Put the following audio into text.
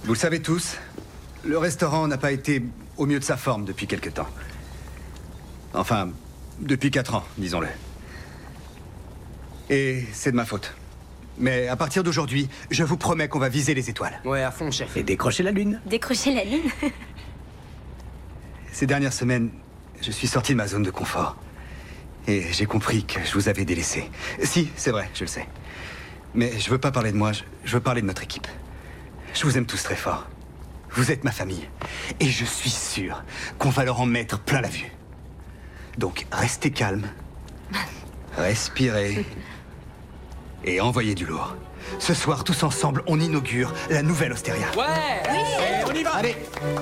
Vous le savez tous, le restaurant n'a pas été au mieux de sa forme depuis quelque temps. Enfin, depuis 4 ans, disons-le. Et c'est de ma faute. Mais à partir d'aujourd'hui, je vous promets qu'on va viser les étoiles. Ouais, à fond, chef. Et décrocher la lune. Décrocher la lune. Ces dernières semaines, je suis sorti de ma zone de confort. Et j'ai compris que je vous avais délaissé. Si, c'est vrai, je le sais. Mais je veux pas parler de moi, je veux parler de notre équipe. Je vous aime tous très fort. Vous êtes ma famille. Et je suis sûr qu'on va leur en mettre plein la vue. Donc, restez calme. Respirez. Et envoyez du lourd. Ce soir, tous ensemble, on inaugure la nouvelle Ostéria. Ouais. On y va. Allez,